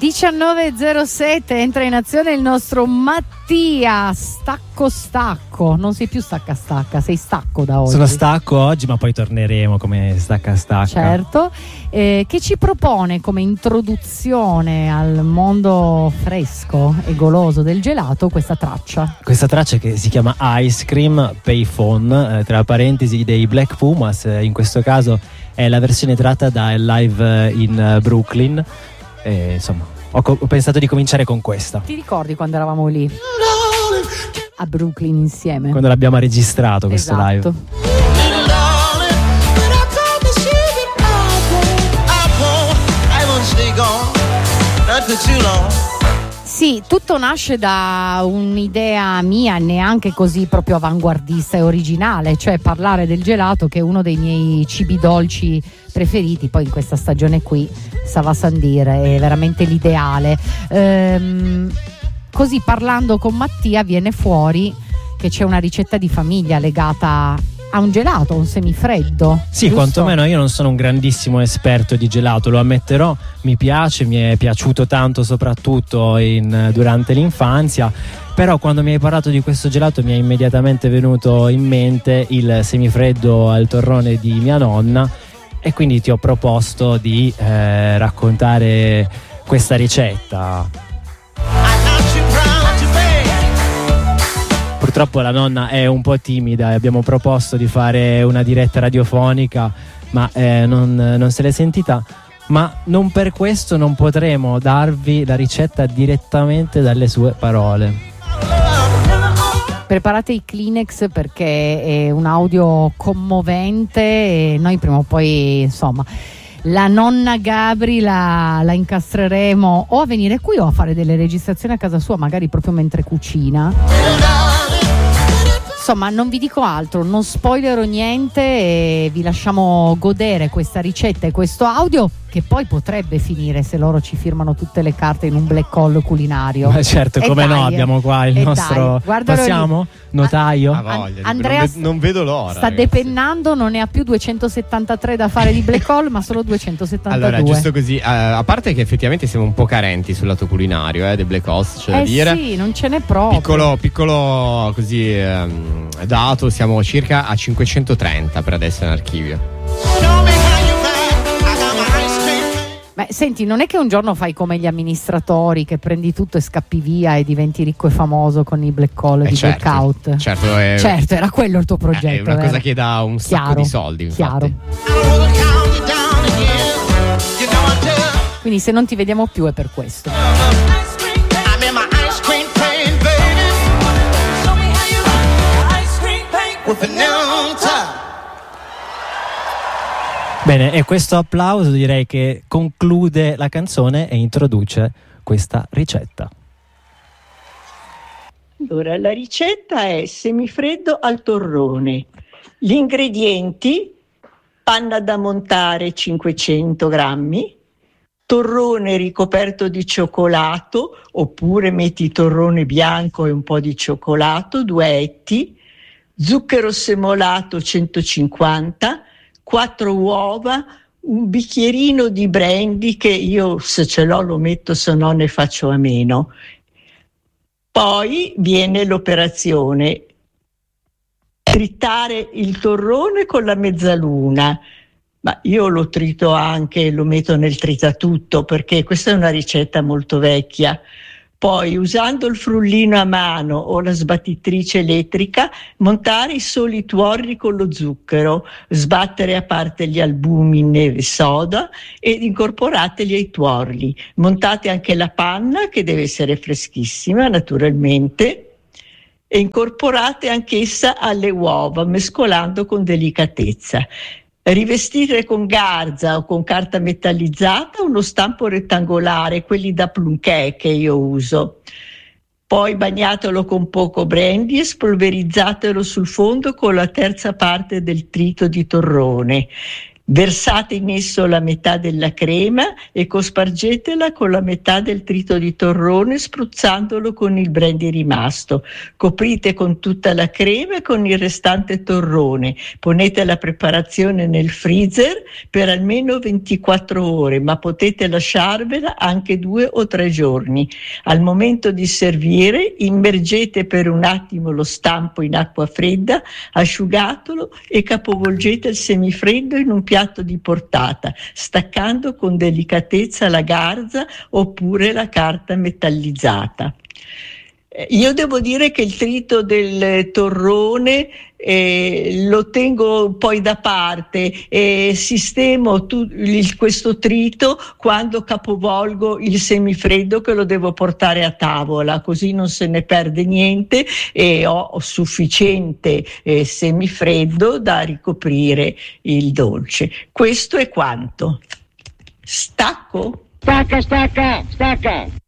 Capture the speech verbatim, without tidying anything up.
diciannove e zero sette, entra in azione il nostro Mattia Stacco Stacco. Non sei più stacca stacca, sei stacco da oggi. Sono stacco oggi, ma poi torneremo come stacca stacca. Certo, eh, che ci propone come introduzione al mondo fresco e goloso del gelato questa traccia. Questa traccia che si chiama Ice Cream Payphone, eh, tra parentesi dei Black Pumas, eh, in questo caso è la versione tratta da Live in Brooklyn. E, insomma, ho, co- ho pensato di cominciare con questa. Ti ricordi quando eravamo lì a Brooklyn insieme? Quando l'abbiamo registrato questo esatto. live. Sì, tutto nasce da un'idea mia, neanche così proprio avanguardista e originale, cioè parlare del gelato, che è uno dei miei cibi dolci preferiti. Poi in questa stagione qui, Sava Sandire è veramente l'ideale. Ehm, così parlando con Mattia viene fuori che c'è una ricetta di famiglia legata a un gelato, un semifreddo. Sì, giusto? Quantomeno io non sono un grandissimo esperto di gelato, lo ammetterò, mi piace, mi è piaciuto tanto soprattutto in, durante l'infanzia, però quando mi hai parlato di questo gelato mi è immediatamente venuto in mente il semifreddo al torrone di mia nonna e quindi ti ho proposto di eh, raccontare questa ricetta. Purtroppo la nonna è un po' timida e abbiamo proposto di fare una diretta radiofonica, ma eh, non, non se l'è sentita. Ma non per questo non potremo darvi la ricetta direttamente dalle sue parole. Preparate i Kleenex perché è un audio commovente e noi prima o poi, insomma, la nonna Gabri la, la incastreremo o a venire qui o a fare delle registrazioni a casa sua, magari proprio mentre cucina. Insomma, non vi dico altro, non spoilerò niente e vi lasciamo godere questa ricetta e questo audio, che poi potrebbe finire se loro ci firmano tutte le carte in un black hole culinario. Ma certo, come no, abbiamo qua il nostro possiamo? Notaio? A voglia, Andrea non, ve- non vedo l'ora. Sta ragazzi. depennando, non ne ha più duecentosettantatré da fare di black hole, ma solo duecentosettantadue. Allora, giusto così, uh, a parte che effettivamente siamo un po' carenti sul lato culinario, eh, del black host, c'è eh da dire. sì, non ce n'è proprio. Piccolo, piccolo così um, dato, siamo circa a cinquecentotrenta per adesso in archivio. Beh, senti, non è che un giorno fai come gli amministratori che prendi tutto e scappi via e diventi ricco e famoso con i black hole eh di certo, blackout. Certo, è, certo, era quello il tuo progetto. È una vero? cosa che dà un chiaro, sacco di soldi, infatti. Chiaro. Quindi se non ti vediamo più è per questo. Bene, e questo applauso direi che conclude la canzone e introduce questa ricetta. Allora, la ricetta è semifreddo al torrone. Gli ingredienti: panna da montare cinquecento grammi, torrone ricoperto di cioccolato, oppure metti torrone bianco e un po' di cioccolato, due etti, zucchero semolato centocinquanta, quattro uova, un bicchierino di brandy che io se ce l'ho lo metto, se no ne faccio a meno. Poi viene l'operazione: tritare il torrone con la mezzaluna, ma io lo trito anche, lo metto nel tritatutto perché questa è una ricetta molto vecchia. Poi, usando il frullino a mano o la sbattitrice elettrica, montare i soli tuorli con lo zucchero, sbattere a parte gli albumi in neve soda ed incorporateli ai tuorli. Montate anche la panna, che deve essere freschissima naturalmente, e incorporate anch'essa alle uova, mescolando con delicatezza. Rivestire con garza o con carta metallizzata uno stampo rettangolare, quelli da plunché che io uso. Poi bagnatelo con poco brandy e spolverizzatelo sul fondo con la terza parte del trito di torrone. Versate in esso la metà della crema e cospargetela con la metà del trito di torrone spruzzandolo con il brandy rimasto. Coprite con tutta la crema e con il restante torrone. Ponete la preparazione nel freezer per almeno ventiquattro ore, ma potete lasciarvela anche due o tre giorni. Al momento di servire, immergete per un attimo lo stampo in acqua fredda, asciugatelo e capovolgete il semifreddo in un piatto di portata, staccando con delicatezza la garza oppure la carta metallizzata. Io devo dire che il trito del torrone eh, lo tengo poi da parte e sistemo tu, il, questo trito quando capovolgo il semifreddo che lo devo portare a tavola, così non se ne perde niente e ho, ho sufficiente eh, semifreddo da ricoprire il dolce. Questo è quanto. Stacco? Stacca, stacca, stacca!